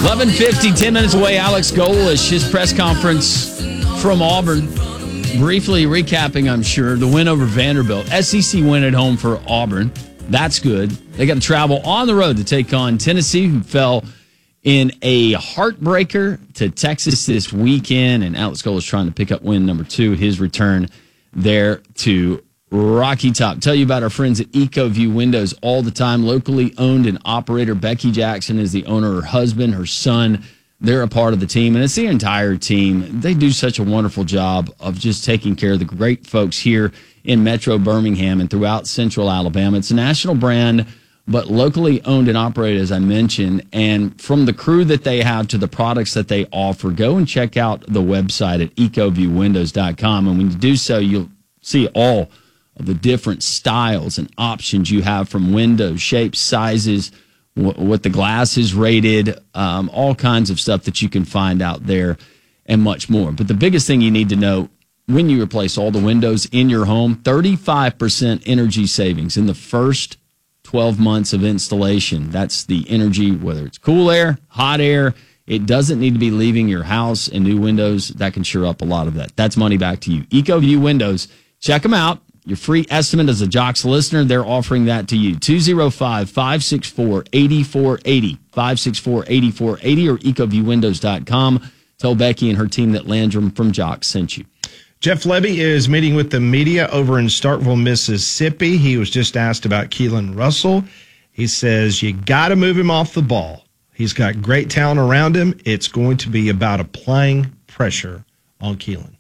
11:50, 10 minutes away. Alex Golesh, his press conference from Auburn. Briefly recapping, I'm sure, the win over Vanderbilt. SEC win at home for Auburn. That's good. They got to travel on the road to take on Tennessee, who fell in a heartbreaker to Texas this weekend. And Alex Golesh trying to pick up win number 2, his return there to Rocky Top. Tell you about our friends at EcoView Windows all the time. Locally owned and operator. Becky Jackson is the owner. Her husband, her son, they're a part of the team, and it's the entire team. They do such a wonderful job of just taking care of the great folks here in Metro Birmingham and throughout Central Alabama. It's a national brand, but locally owned and operated, as I mentioned. And from the crew that they have to the products that they offer, go and check out the website at ecoviewwindows.com. And when you do so, you'll see all of the different styles and options you have, from windows, shapes, sizes, what the glass is rated, all kinds of stuff that you can find out there and much more. But the biggest thing you need to know when you replace all the windows in your home, 35% energy savings in the first 12 months of installation. That's the energy, whether it's cool air, hot air. It doesn't need to be leaving your house, and new windows, that can sure up a lot of that. That's money back to you. EcoView Windows. Check them out. Your free estimate as a Jocks listener, they're offering that to you. 205-564-8480, 564-8480, or ecoviewwindows.com. Tell Becky and her team that Landrum from Jocks sent you. Jeff Lebby is meeting with the media over in Starkville, Mississippi. He was just asked about Keelan Russell. He says, you got to move him off the ball. He's got great talent around him. It's going to be about applying pressure on Keelan.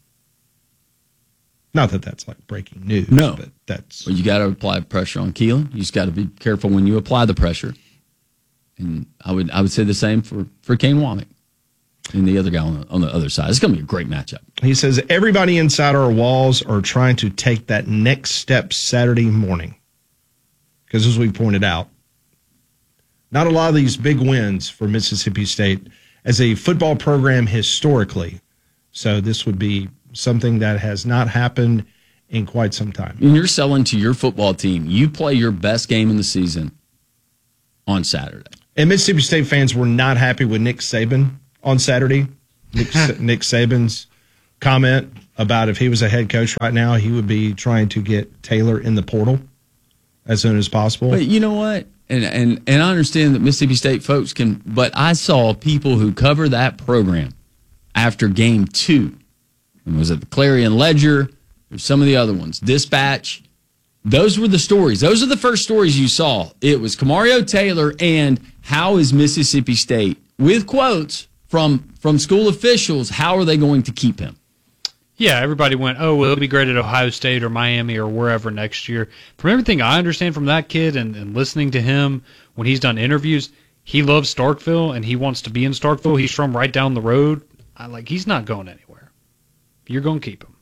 Not that that's like breaking news. No. But that's... Well, you got to apply pressure on Keelan. You just got to be careful when you apply the pressure. And I would say the same for Kane Womack and the other guy on the other side. It's going to be a great matchup. He says everybody inside our walls are trying to take that next step Saturday morning. Because as we pointed out, not a lot of these big wins for Mississippi State as a football program historically. So this would be something that has not happened in quite some time. And you're selling to your football team. You play your best game in the season on Saturday. And Mississippi State fans were not happy with Nick Saban on Saturday. Nick Saban's comment about if he was a head coach right now, he would be trying to get Taylor in the portal as soon as possible. But you know what? And I understand that Mississippi State folks can, but I saw people who cover that program after game 2. And was it the Clarion Ledger or some of the other ones? Dispatch. Those were the stories. Those are the first stories you saw. It was Camario Taylor and how is Mississippi State, with quotes from school officials, how are they going to keep him? Yeah, everybody went, oh, well, it'll be great at Ohio State or Miami or wherever next year. From everything I understand from that kid and listening to him when he's done interviews, he loves Starkville and he wants to be in Starkville. He's from right down the road. He's not going anywhere. You're going to keep him.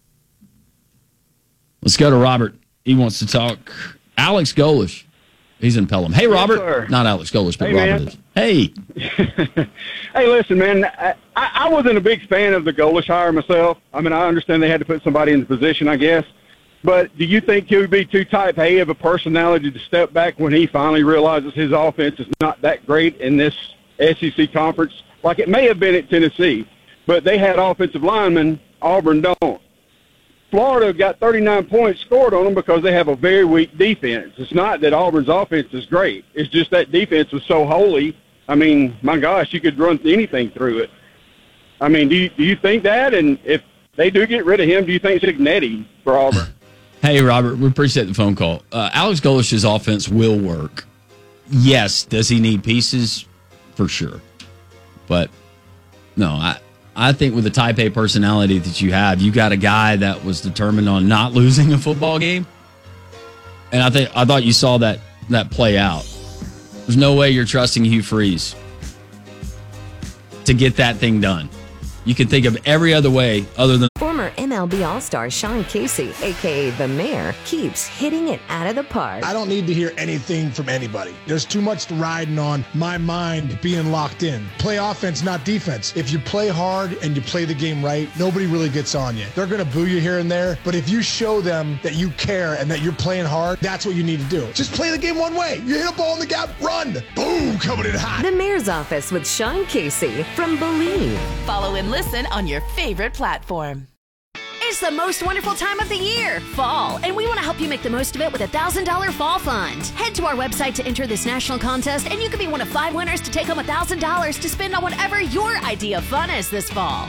Let's go to Robert. He wants to talk. Alex Golesh. He's in Pelham. Hey, Robert. Yes, not Alex Golesh, but hey, Robert man. is. Hey. Hey, listen, man, I wasn't a big fan of the Golesh hire myself. I mean, I understand they had to put somebody in the position, I guess. But do you think he would be too type A of a personality to step back when he finally realizes his offense is not that great in this SEC conference? Like it may have been at Tennessee, but they had offensive linemen. Auburn don't. Florida got 39 points scored on them because they have a very weak defense. It's not that Auburn's offense is great. It's just that defense was so holy. I mean, my gosh, you could run anything through it. I mean, do you think that? And if they do get rid of him, do you think it's Ignetti for Auburn? Hey, Robert, we appreciate the phone call. Alex Golesh's offense will work. Yes, does he need pieces? For sure. But, no, I think with the type A personality that you have, you got a guy that was determined on not losing a football game. And I thought you saw that play out. There's no way you're trusting Hugh Freeze to get that thing done. You can think of every other way other than... Former MLB All-Star Sean Casey, a.k.a. The Mayor, keeps hitting it out of the park. I don't need to hear anything from anybody. There's too much riding on my mind being locked in. Play offense, not defense. If you play hard and you play the game right, nobody really gets on you. They're going to boo you here and there, but if you show them that you care and that you're playing hard, that's what you need to do. Just play the game one way. You hit a ball in the gap, run. Boom, coming in hot. The Mayor's Office with Sean Casey from Believe. Follow and listen on your favorite platform. It's the most wonderful time of the year, fall, and we want to help you make the most of it with a $1,000 fall fund. Head to our website to enter this national contest, and you could be one of 5 winners to take home $1,000 to spend on whatever your idea of fun is this fall.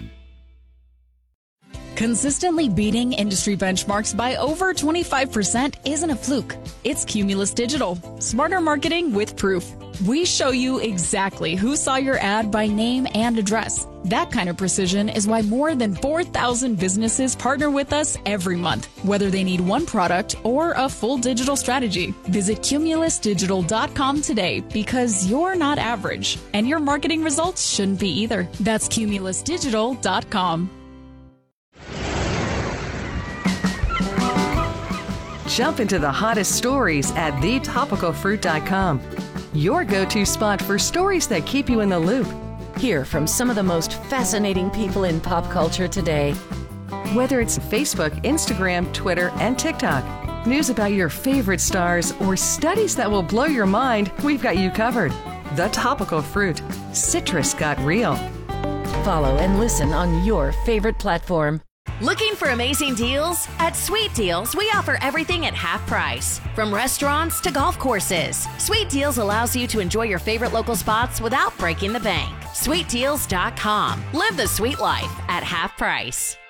Consistently beating industry benchmarks by over 25% isn't a fluke. It's Cumulus Digital. Smarter marketing with proof. We show you exactly who saw your ad by name and address. That kind of precision is why more than 4,000 businesses partner with us every month, whether they need one product or a full digital strategy. Visit cumulusdigital.com today because you're not average, and your marketing results shouldn't be either. That's cumulusdigital.com. Jump into the hottest stories at thetopicalfruit.com. Your go-to spot for stories that keep you in the loop. Hear from some of the most fascinating people in pop culture today. Whether it's Facebook, Instagram, Twitter, and TikTok, news about your favorite stars, or studies that will blow your mind, we've got you covered. The Topical Fruit. Citrus got real. Follow and listen on your favorite platform. Looking for amazing deals? At Sweet Deals, we offer everything at half price. From restaurants to golf courses, Sweet Deals allows you to enjoy your favorite local spots without breaking the bank. SweetDeals.com. Live the sweet life at half price.